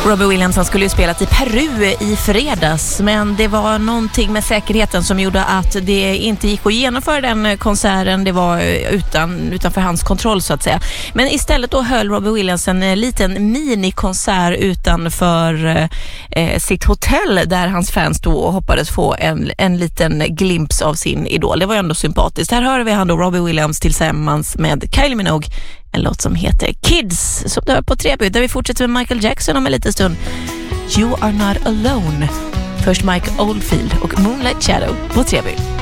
Robbie Williams, han skulle ju spelat i Peru i fredags, men det var någonting med säkerheten som gjorde att det inte gick att genomföra den konserten. Det var utanför hans kontroll så att säga. Men istället då höll Robbie Williams en liten minikonsert utanför sitt hotell där hans fans då hoppades få en liten glimpse av sin idol. Det var ju ändå sympatiskt. Här hör vi han då Robbie Williams tillsammans med Kylie Minogue, en låt som heter Kids, som du hör på Treby, där vi fortsätter med Michael Jackson om en liten stund. You Are Not Alone. Först Mike Oldfield och Moonlight Shadow på Treby.